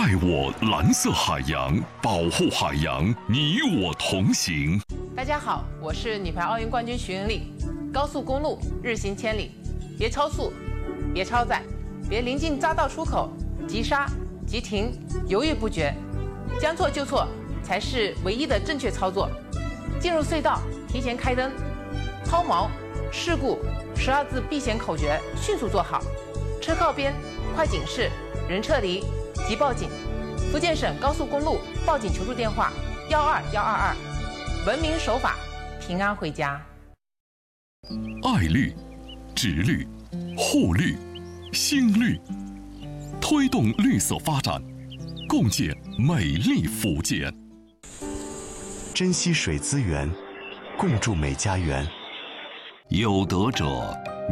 爱我蓝色海洋，保护海洋，你我同行。 大家好，我是女排奥运冠军徐英丽。高速公路日行千里，别超速，别超载，别临近匝道出口急刹、急停，犹豫不决，将错就错才是唯一的正确操作。进入隧道提前开灯，抛锚、事故12字避险口诀迅速做好。车靠边，快警示，人撤离，即报警。福建省高速公路报警求助电话12122，文明守法，平安回家。 爱绿、植绿、护绿、新绿，推动绿色发展，共建美丽福建。 珍惜水资源，共筑美家园。 有德者